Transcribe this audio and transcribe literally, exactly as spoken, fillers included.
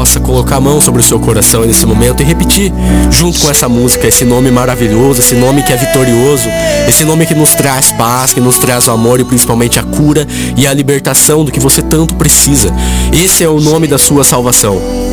possa colocar a mão sobre o seu coração nesse momento e repetir junto com essa música esse nome maravilhoso, esse nome que é vitorioso, esse nome que nos traz paz, que nos traz o amor e principalmente a cura e a libertação do que você tanto precisa. Esse é o nome da sua salvação.